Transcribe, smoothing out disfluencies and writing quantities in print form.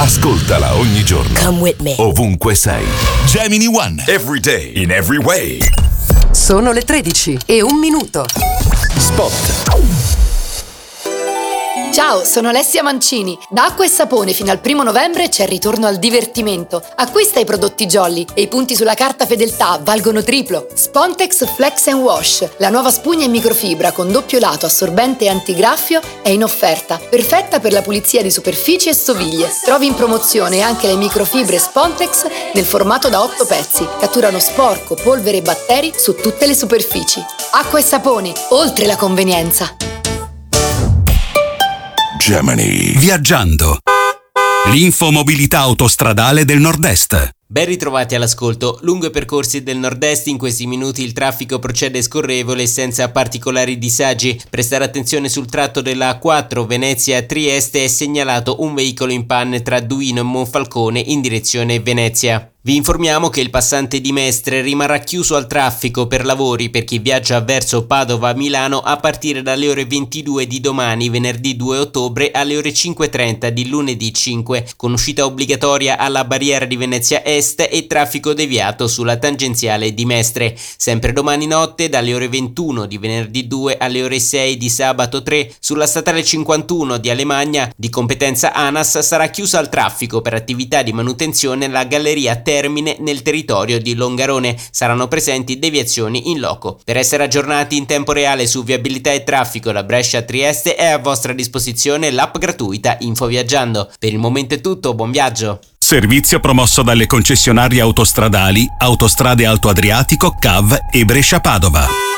Ascoltala ogni giorno. Come with me. Ovunque sei. Gemini One. Every day, in every way. Sono le 13:01. Spot. Ciao, sono Alessia Mancini. Da Acqua e Sapone fino al 1 novembre c'è il ritorno al divertimento. Acquista i prodotti Jolly e i punti sulla carta fedeltà valgono triplo. Spontex Flex and Wash, la nuova spugna in microfibra con doppio lato assorbente e antigraffio, è in offerta. Perfetta per la pulizia di superfici e stoviglie. Trovi in promozione anche le microfibre Spontex nel formato da 8 pezzi. Catturano sporco, polvere e batteri su tutte le superfici. Acqua e Sapone, oltre la convenienza. Gemini. Viaggiando. L'infomobilità autostradale del Nord-Est. Ben ritrovati all'ascolto. Lungo i percorsi del nord-est, in questi minuti il traffico procede scorrevole e senza particolari disagi. Prestare attenzione sul tratto della A4 Venezia-Trieste, è segnalato un veicolo in panne tra Duino e Monfalcone in direzione Venezia. Vi informiamo che il passante di Mestre rimarrà chiuso al traffico per lavori per chi viaggia verso Padova-Milano a partire dalle ore 22 di domani, venerdì 2 ottobre, alle ore 5:30 di lunedì 5, con uscita obbligatoria alla barriera di Venezia Est e traffico deviato sulla tangenziale di Mestre. Sempre domani notte, dalle ore 21 di venerdì 2 alle ore 6 di sabato 3, sulla statale 51 di Alemagna, di competenza ANAS, sarà chiusa al traffico per attività di manutenzione la galleria Termine nel territorio di Longarone. Saranno presenti deviazioni in loco. Per essere aggiornati in tempo reale su viabilità e traffico da Brescia a Trieste è a vostra disposizione l'app gratuita Infoviaggiando. Per il momento è tutto, buon viaggio! Servizio promosso dalle concessionarie autostradali Autostrade Alto Adriatico, CAV e Brescia Padova.